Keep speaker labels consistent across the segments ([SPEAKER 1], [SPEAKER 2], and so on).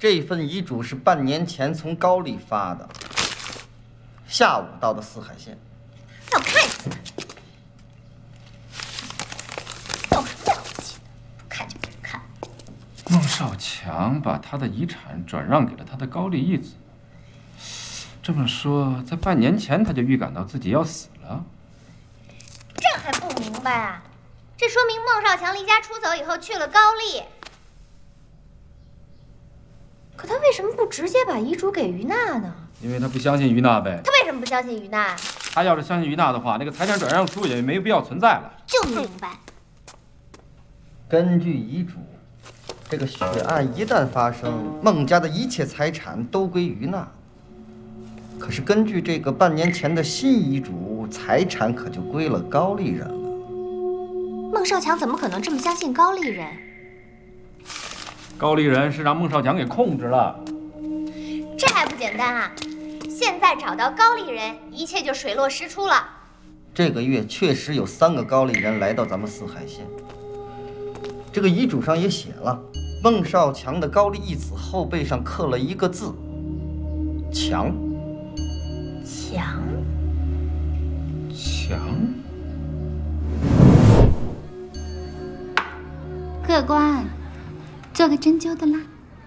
[SPEAKER 1] 这份遗嘱是半年前从高丽发的，下午到的四海县。
[SPEAKER 2] 让我看一次，有什么了不起的？不看就不看。
[SPEAKER 3] 孟少强把他的遗产转让给了他的高丽义子。这么说，在半年前他就预感到自己要死了。
[SPEAKER 2] 这还不明白啊？这说明孟少强离家出走以后去了高丽。可他为什么不直接把遗嘱给于娜呢？
[SPEAKER 3] 因为他不相信于娜呗。
[SPEAKER 2] 他为什么不相信于娜？
[SPEAKER 3] 他要是相信于娜的话，那个财产转让书也没必要存在了。
[SPEAKER 2] 就明白。
[SPEAKER 1] 根据遗嘱，这个血案一旦发生，孟家的一切财产都归于娜。可是根据这个半年前的新遗嘱，财产可就归了高丽人了。
[SPEAKER 2] 孟少强怎么可能这么相信高丽人？
[SPEAKER 3] 高丽人是让孟少强给控制了。
[SPEAKER 2] 这还不简单啊！现在找到高丽人，一切就水落石出了。
[SPEAKER 1] 这个月确实有3个高丽人来到咱们四海县。这个遗嘱上也写了，孟少强的高丽义子后背上刻了一个字“强”。
[SPEAKER 2] 强。
[SPEAKER 4] 客官，做个针灸的啦。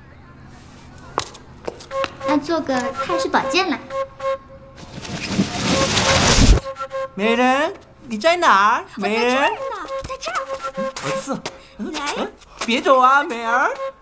[SPEAKER 4] 那做个泰式保健啦。
[SPEAKER 5] 美人，你在哪儿？美人，
[SPEAKER 2] 在这儿。
[SPEAKER 5] 儿子，
[SPEAKER 2] 来，
[SPEAKER 5] 别走啊，美儿。